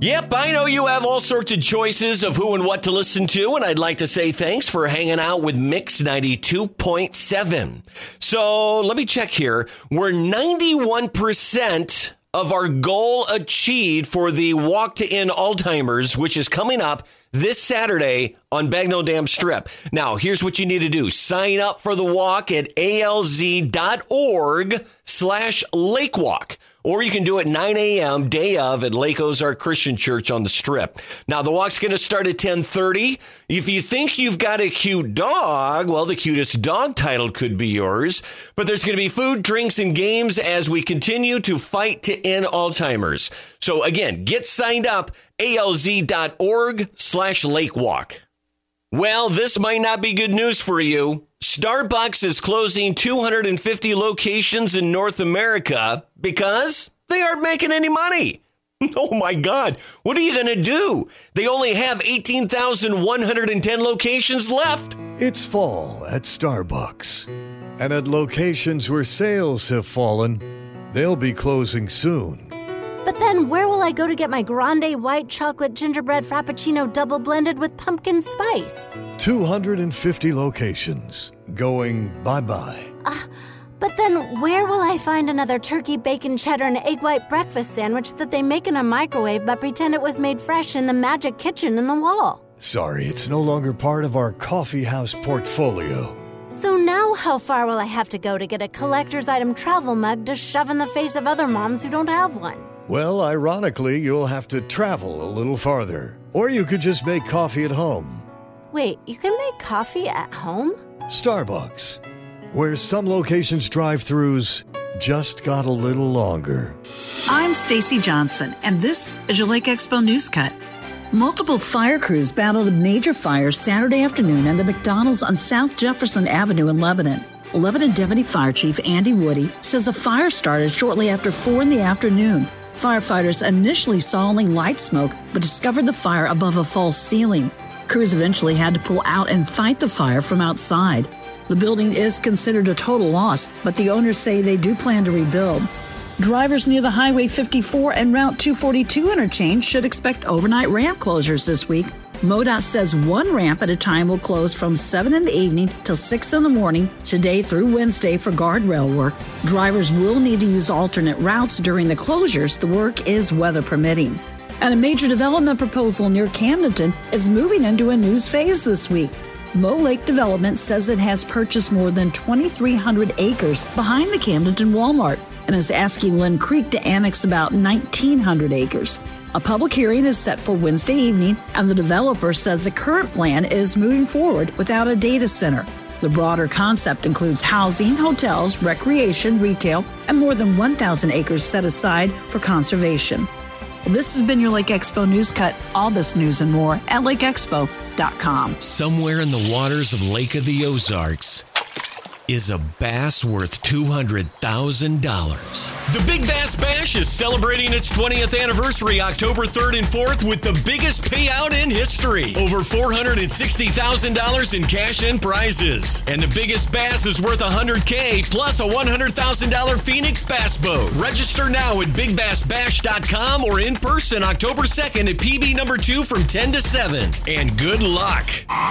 Yep, I know you have all sorts of choices of who and what to listen to, and I'd like to say thanks for hanging out with Mix 92.7. So let me check here. We're 91% of our goal achieved for the Walk to End Alzheimer's, which is coming up this Saturday on Bagnell Dam Strip. Now, here's what you need to do. Sign up for the walk at alz.org/lakewalk. Or you can do it 9 a.m. day of at Lake Ozark Christian Church on the Strip. Now, the walk's going to start at 10:30. If you think you've got a cute dog, well, the cutest dog title could be yours. But there's going to be food, drinks, and games as we continue to fight to end Alzheimer's. So, again, get signed up, alz.org/lakewalk. Well, this might not be good news for you. Starbucks is closing 250 locations in North America because they aren't making any money. Oh, my God. What are you going to do? They only have 18,110 locations left. It's fall at Starbucks. And at locations where sales have fallen, they'll be closing soon. But then where will I go to get my grande white chocolate gingerbread frappuccino double blended with pumpkin spice? 250 locations going bye-bye. But then where will I find another turkey, bacon, cheddar, and egg white breakfast sandwich that they make in a microwave but pretend it was made fresh in the magic kitchen in the wall? Sorry, it's no longer part of our coffee house portfolio. So now how far will I have to go to get a collector's item travel mug to shove in the face of other moms who don't have one? Well, ironically, you'll have to travel a little farther. Or you could just make coffee at home. Wait, you can make coffee at home? Starbucks, where some locations' drive-thrus just got a little longer. I'm Stacy Johnson, and this is your Lake Expo News Cut. Multiple fire crews battled a major fire Saturday afternoon at the McDonald's on South Jefferson Avenue in Lebanon. Lebanon Deputy Fire Chief Andy Woody says a fire started shortly after 4 in the afternoon. Firefighters initially saw only light smoke, but discovered the fire above a false ceiling. Crews eventually had to pull out and fight the fire from outside. The building is considered a total loss, but the owners say they do plan to rebuild. Drivers near the Highway 54 and Route 242 interchange should expect overnight ramp closures this week. MoDOT says one ramp at a time will close from 7 in the evening till 6 in the morning today through Wednesday for guardrail work. Drivers will need to use alternate routes during the closures. The work is weather permitting. And a major development proposal near Camdenton is moving into a news phase this week. Mo Lake Development says it has purchased more than 2,300 acres behind the Camdenton Walmart and is asking Lynn Creek to annex about 1,900 acres. A public hearing is set for Wednesday evening, and the developer says the current plan is moving forward without a data center. The broader concept includes housing, hotels, recreation, retail, and more than 1,000 acres set aside for conservation. Well, this has been your Lake Expo News Cut. All this news and more at lakeexpo.com. Somewhere in the waters of Lake of the Ozarks is a bass worth $200,000. The Big Bass Bash is celebrating its 20th anniversary October 3rd and 4th with the biggest payout in history. Over $460,000 in cash and prizes. And the biggest bass is worth $100K plus a $100,000 Phoenix Bass Boat. Register now at BigBassBash.com or in person October 2nd at PB number 2 from 10 to 7. And good luck.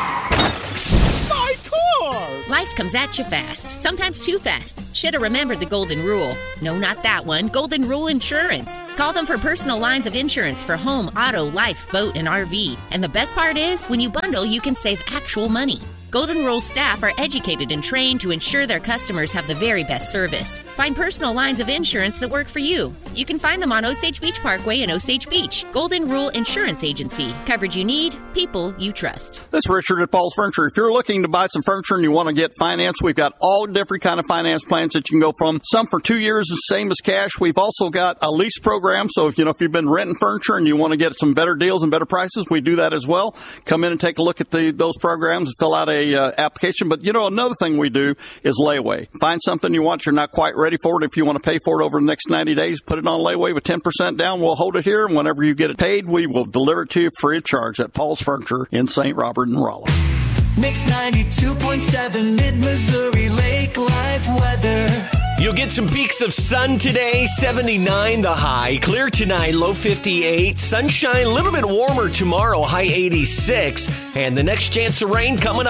My car! Life comes at you fast, sometimes too fast. Should have remembered the golden rule. No, not that one. Golden Rule Insurance. Call them for personal lines of insurance for home, auto, life, boat, and RV. And the best part is, when you bundle, you can save actual money. Golden Rule staff are educated and trained to ensure their customers have the very best service. Find personal lines of insurance that work for you. You can find them on Osage Beach Parkway in Osage Beach. Golden Rule Insurance Agency. Coverage you need, people you trust. This is Richard at Paul's Furniture. If you're looking to buy some furniture and you want to get finance, we've got all different kind of finance plans that you can go from. Some for 2 years, the same as cash. We've also got a lease program. So if you've been renting furniture and you want to get some better deals and better prices, we do that as well. Come in and take a look at those programs and fill out a application. But another thing we do is layaway. Find something you want, you're not quite ready for it. If you want to pay for it over the next 90 days, put it on layaway with 10% down. We'll hold it here, and whenever you get it paid, we will deliver it to you free of charge at Paul's Furniture in St. Robert and Rolla. Mix 92.7 Mid-Missouri Lake Life weather. You'll get some peaks of sun today, 79 the high. Clear tonight, low 58. Sunshine, a little bit warmer tomorrow, high 86. And the next chance of rain coming up